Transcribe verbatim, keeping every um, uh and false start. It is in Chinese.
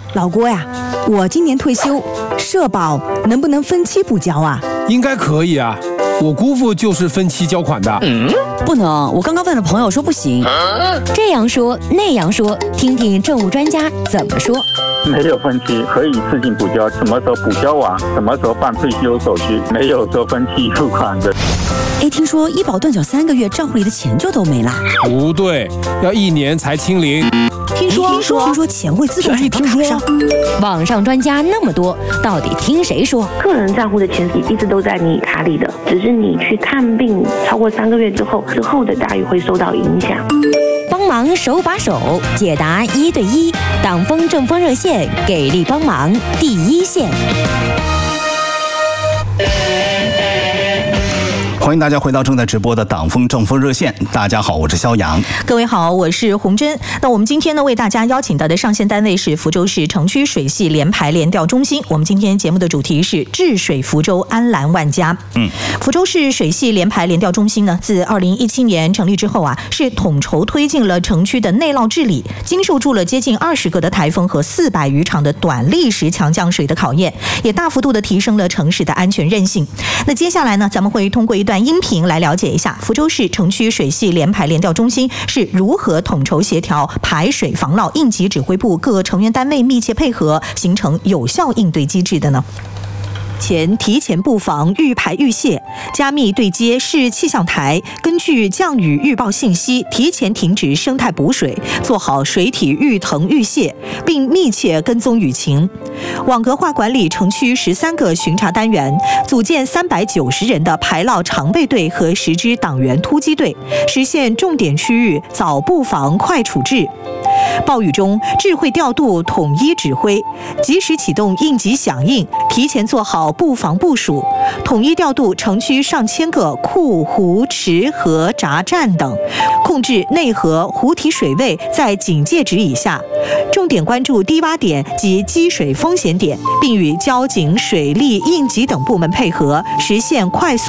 老郭呀，我今年退休，社保能不能分期补交啊？ 应该可以啊，我姑父就是分期交款的。 嗯，不能，我刚刚问了朋友说不行。 这样说那样说，听听政务专家怎么说。 没有分期，可以自行补交，什么时候补交完，什么时候办退休手续，没有说分期付款的。 哎，听说医保断缴三个月，账户里的钱就都没了。 不对，要一年才清零。 听说听说听说钱会自动转到卡上。 网上专家那么多，到底听谁说？ 个人账户的钱一直都在你卡里的，只是你去看病超过三个月之后，之后的待遇会受到影响。 帮忙手把手解答一对一，党风政风热线给力帮忙第一线。 欢迎大家回到正在直播的党风政风热线。大家好，我是肖阳。 各位好，我是洪真。那我们今天呢，为大家邀请到的上线单位是福州市城区水系联排联调中心。我们今天节目的主题是治水福州，安澜万家。嗯，福州市水系联排联调中心呢，自二零一七年成立之后啊，是统筹推进了城区的内涝治理，经受住了接近二十个的台风和四百余场的短历时强降水的考验，也大幅度的提升了城市的安全韧性。那接下来呢，咱们会通过一段音频来了解一下福州市城区水系联排联调中心是如何统筹协调排水防涝应急指挥部各成员单位密切配合，形成有效应对机制的呢？前提前布防预排预泄，加密对接市气象台，根据降雨预报信息，提前停止生态补水，做好水体预腾预泄，并密切跟踪雨情。网格化管理城区十三个巡查单元，组建三百九十人的排涝常备队和十支党员突击队，实现重点区域早布防快处置。暴雨中智慧调度统一指挥，及时启动应急响应，提前做好布防部署，统一调度城区上千个库湖池河闸站等，控制内河湖体水位在警戒值以下，重点关注低洼点及积水风险点，并与交警、水利、应急等部门配合，实现快速